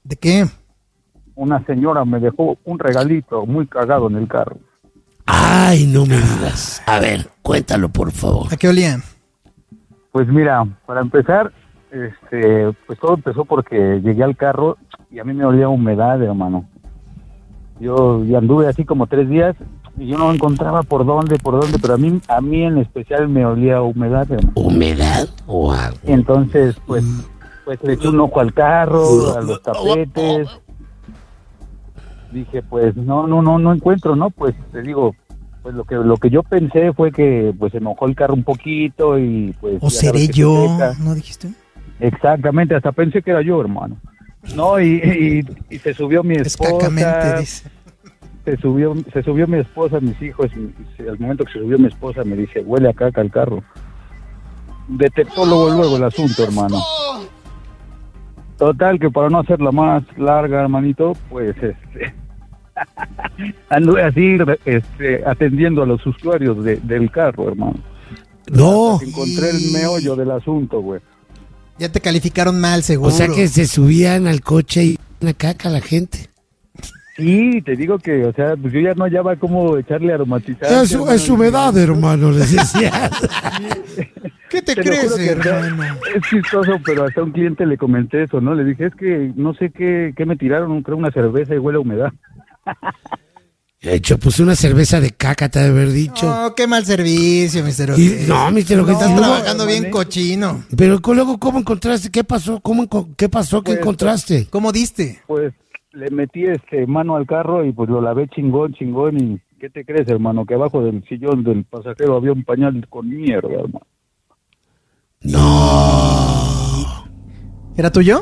¿De qué? Una señora me dejó un regalito muy cagado en el carro. Ay, no me digas. A ver, cuéntalo, por favor. ¿A qué olía? Pues mira, para empezar, pues todo empezó porque llegué al carro y a mí me olía a humedad, hermano. Yo ya anduve así como 3 días y yo no encontraba por dónde, pero a mí en especial me olía a humedad, hermano. ¿Humedad o agua? Entonces, pues le eché un ojo al carro, a los tapetes. Dije, pues no encuentro, ¿no? Pues te digo, pues lo que yo pensé fue que pues se mojó el carro un poquito y pues... ¿O seré yo? ¿No dijiste? Exactamente, hasta pensé que era yo, hermano. No, y se subió mi esposa. Escacamente, dice. Se subió mi esposa, mis hijos, y al momento que se subió mi esposa me dice, huele a caca el carro. Detectó luego el asunto, hermano. Total, que para no hacerla más larga, hermanito, pues anduve así atendiendo a los usuarios del carro, hermano. No. Hasta que encontré el meollo del asunto, güey. Ya te calificaron mal, seguro. O sea que se subían al coche y una caca a la gente. Sí, te digo que, o sea, pues yo ya no hallaba cómo echarle aromatizante. Es humedad, hermano, les decía. ¿Qué te lo crees, juro que hermano? es chistoso, pero hasta un cliente le comenté eso, ¿no? Le dije, es que no sé qué me tiraron, creo una cerveza y huele a humedad. De hecho, puse una cerveza de caca, te ha de haber dicho. No, qué mal servicio, Mr. Y- Ojeda. no, Mr. Ojeda, Estás no, trabajando bien hermano. cochino. Pero luego, ¿cómo encontraste? ¿Qué pasó? ¿Qué pasó? ¿Qué Pues, encontraste? ¿Cómo diste? Pues le metí mano al carro y pues lo lavé chingón y ¿qué te crees, hermano? Que abajo del sillón del pasajero había un pañal con mierda, hermano. No. ¿Era tuyo?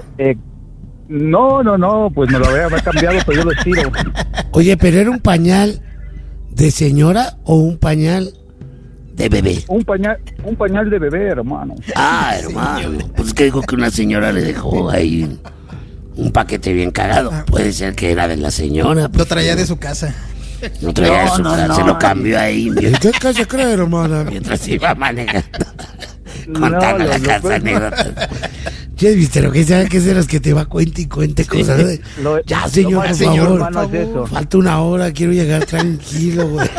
No, pues me lo había cambiado, pero yo lo tiro. Oye, ¿pero era un pañal de señora o un pañal de bebé? Un pañal de bebé, hermano. Ah, hermano. Pues que dijo que una señora le dejó ahí un paquete bien cagado. Puede ser que era de la señora. Lo traía de su casa. Lo traía de su casa, se lo cambió ahí. ¿Qué calle cree, hermana? Mientras iba manejando. No, Contando la lo casa peor- anécdotas. ¿Ya viste lo que sabe que es de los que te va cuente y cuente cosas? ¿Eh? Ya, señor, Lo por más, favor. hermano, es eso. Falta 1 hora, quiero llegar tranquilo, güey.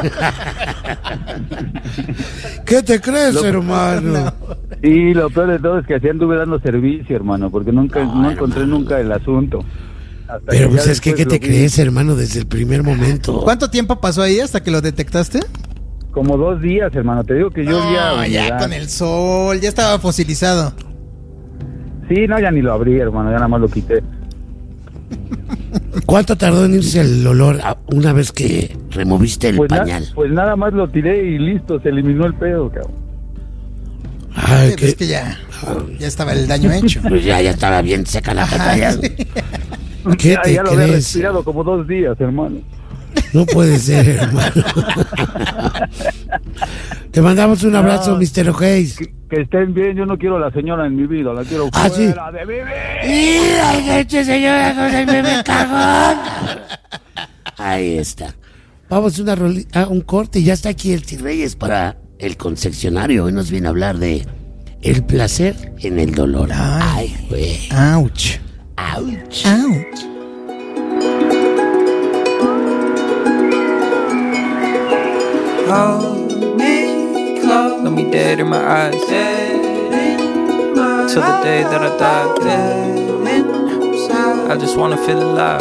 ¿Qué te crees, hermano? Y lo peor de todo es que así anduve dando servicio, hermano, porque no encontré nunca el asunto. Hasta Pero pues ya es que, ¿qué después te lo vi. crees, hermano? Desde el primer momento. ¿Cuánto tiempo pasó ahí hasta que lo detectaste? Como 2 días, hermano. Te digo que yo No, ya con el sol, ya estaba fosilizado. Sí, no, ya ni lo abrí, hermano. Ya nada más lo quité. ¿Cuánto tardó en irse el olor una vez que removiste el Pues, pañal? pues nada más lo tiré y listo. Se eliminó el pedo, cabrón. Ay, Es que ya estaba el daño hecho. Pues ya estaba bien seca la caca. Ya. Sí. ¿Qué Ya, te ya lo había crees? respirado como 2 días, hermano. No puede ser, hermano. Te mandamos un abrazo, No. Mr. O'Hays. Que estén bien. Yo no quiero a la señora en mi vida. La quiero Ah, sí. fuera de mi vida. ¡Mira, leche, señora, con el bebé cagón! Ahí está. Vamos a un corte y ya está aquí el T-Reyes para el concesionario. Hoy nos viene a hablar de el placer en el dolor. Ay, güey. Ouch. Ouch. Ouch. Hold me close, look me dead in my eyes. Till the day that I die. I just wanna feel alive.